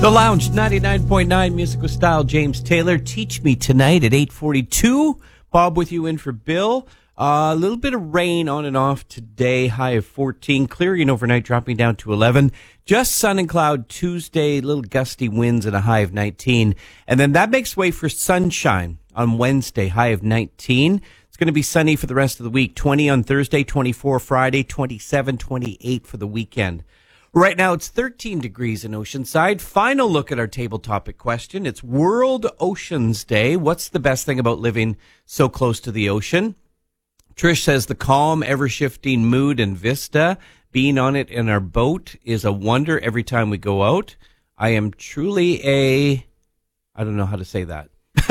The Lounge, 99.9 musical style. James Taylor, Teach Me Tonight at 8:42. Bob with you in for Bill. A little bit of rain on and off today, high of 14. Clearing overnight, dropping down to 11. Just sun and cloud Tuesday, little gusty winds and a high of 19. And then that makes way for sunshine on Wednesday, high of 19. It's going to be sunny for the rest of the week. 20 on Thursday, 24 Friday, 27, 28 for the weekend. Right now, it's 13 degrees in Oceanside. Final look at our table topic question. It's World Oceans Day. What's the best thing about living so close to the ocean? Trish says the calm, ever-shifting mood and vista. Being on it in our boat is a wonder every time we go out. I am truly I don't know how to say that.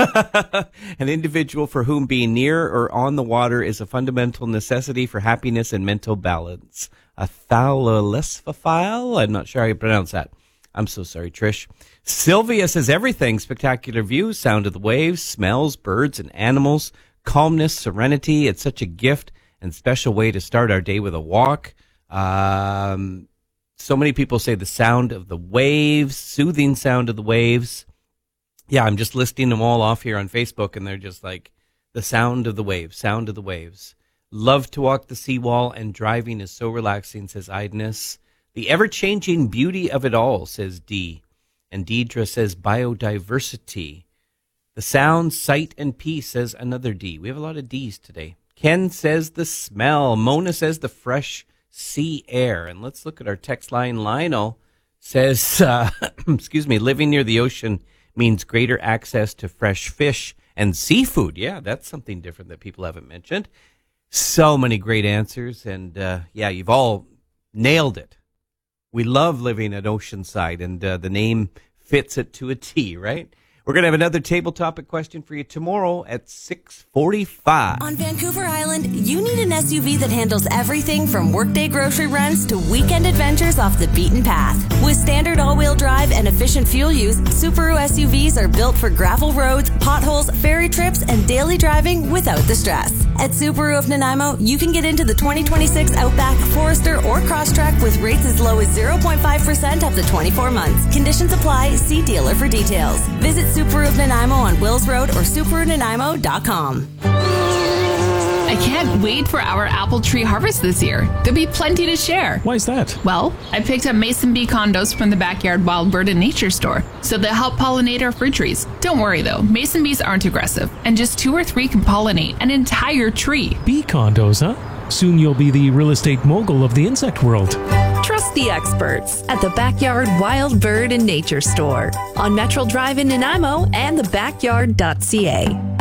An individual for whom being near or on the water is a fundamental necessity for happiness and mental balance. A thalassophile? I'm not sure how you pronounce that. I'm so sorry, Trish. Sylvia says everything. Spectacular views, sound of the waves, smells, birds and animals, calmness, serenity. It's such a gift and special way to start our day with a walk. So many people say the sound of the waves, soothing sound of the waves. Yeah, I'm just listing them all off here on Facebook, and they're just like the sound of the waves, sound of the waves. Love to walk the seawall, and driving is so relaxing, says Idness. The ever-changing beauty of it all, says Dee. And Deidre says biodiversity. The sound, sight, and peace, says another D. We have a lot of Ds today. Ken says the smell. Mona says the fresh sea air. And let's look at our text line. Lionel says, living near the ocean means greater access to fresh fish and seafood. Yeah, that's something different that people haven't mentioned. So many great answers, and you've all nailed it. We love living at Oceanside, and the name fits it to a T, right? We're going to have another table topic question for you tomorrow at 6:45. On Vancouver Island, you need an SUV that handles everything from workday grocery runs to weekend adventures off the beaten path. With standard all-wheel drive and efficient fuel use, Subaru SUVs are built for gravel roads, potholes, ferry trips, and daily driving without the stress. At Subaru of Nanaimo, you can get into the 2026 Outback, Forester, or Crosstrek with rates as low as 0.5% up to 24 months. Conditions apply. See dealer for details. Visit Subaru of Nanaimo on Wills Road or SubaruNanaimo.com. I can't wait for our apple tree harvest this year. There'll be plenty to share. Why is that? Well, I picked up Mason Bee condos from the Backyard Wild Bird and Nature Store, so they'll help pollinate our fruit trees. Don't worry though, Mason bees aren't aggressive, and just 2 or 3 can pollinate an entire tree. Bee condos, huh? Soon you'll be the real estate mogul of the insect world. Trust the experts at the Backyard Wild Bird and Nature Store on Metro Drive in Nanaimo and thebackyard.ca.